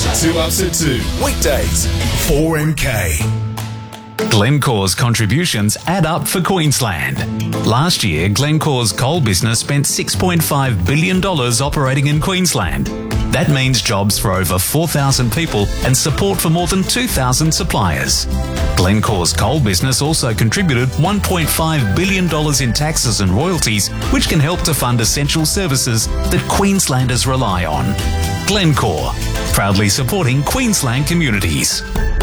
2 Ups at 2. Weekdays, 4MK. Glencore's contributions add up for Queensland. Last year, Glencore's coal business spent $6.5 billion operating in Queensland. That means jobs for over 4,000 people and support for more than 2,000 suppliers. Glencore's coal business also contributed $1.5 billion in taxes and royalties, which can help to fund essential services that Queenslanders rely on. Glencore, proudly supporting Queensland communities.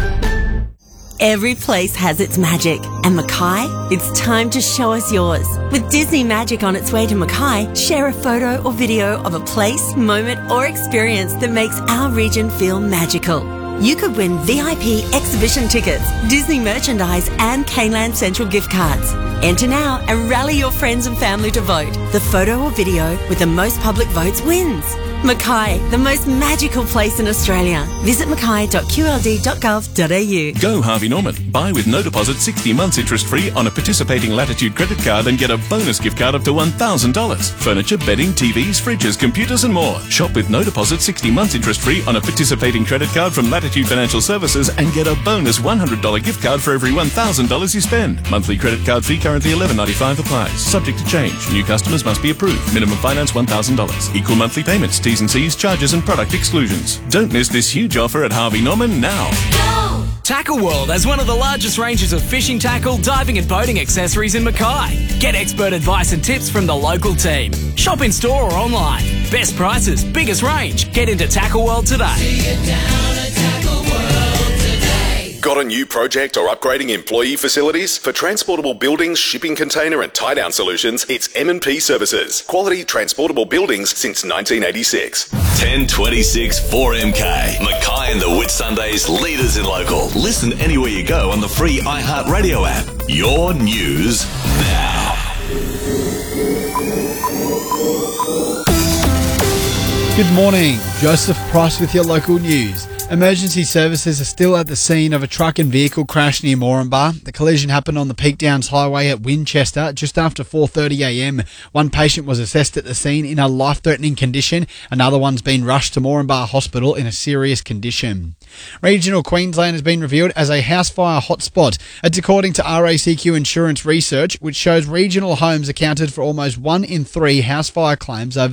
Every place has its magic, and Mackay, it's time to show us yours. With Disney Magic on its way to Mackay, share a photo or video of a place, moment or experience that makes our region feel magical. You could win VIP exhibition tickets, Disney merchandise and Caneland Central gift cards. Enter now and rally your friends and family to vote. The photo or video with the most public votes wins. Mackay, the most magical place in Australia. Visit mackay.qld.gov.au. Go Harvey Norman. Buy with no deposit 60 months interest free on a participating Latitude credit card and get a bonus gift card up to $1,000. Furniture, bedding, TVs, fridges, computers and more. Shop with no deposit 60 months interest free on a participating credit card from Latitude Financial Services and get a bonus $100 gift card for every $1,000 you spend. Monthly credit card fee currently $11.95 applies. Subject to change. New customers must be approved. Minimum finance $1,000. Equal monthly payments. T's and C's, charges and product exclusions. Don't miss this huge offer at Harvey Norman now. Go! Tackle World has one of the largest ranges of fishing tackle, diving and boating accessories in Mackay. Get expert advice and tips from the local team. Shop in store or online. Best prices, biggest range. Get into Tackle World today. See you down at Tackle World today. Got a new project or upgrading employee facilities? For transportable buildings, shipping container and tie-down solutions, it's M&P Services. Quality transportable buildings since 1986. 1026 4MK. Mackay and the Whitsundays, leaders in local. Listen anywhere you go on the free iHeartRadio app. Your news now. Good morning. Joseph Price with your local news. Emergency services are still at the scene of a truck and vehicle crash near Moranbah. The collision happened on the Peak Downs Highway at Winchester just after 4:30am. One patient was assessed at the scene in a life-threatening condition. Another one's been rushed to Moranbah Hospital in a serious condition. Regional Queensland has been revealed as a house fire hotspot. It's according to RACQ Insurance research, which shows regional homes accounted for almost 1 in 3 house fire claims over